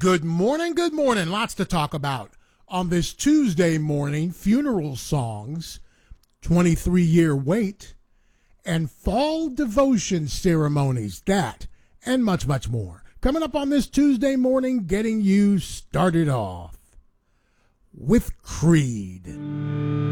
Good morning, good morning. Lots to talk about on this Tuesday morning. Funeral songs, 23-year wait, and fall devotion ceremonies. That and much, much more. Coming up on this Tuesday morning, getting you started off with Creed.